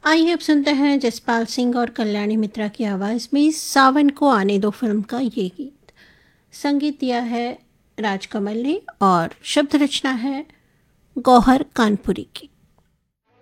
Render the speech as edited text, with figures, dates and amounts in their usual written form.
आइए अब सुनते हैं जसपाल सिंह और कल्याणी मित्रा की आवाज़ में सावन को आने दो फिल्म का ये गीत। संगीत दिया है राजकमल ने और शब्द रचना है गौहर कानपुरी की।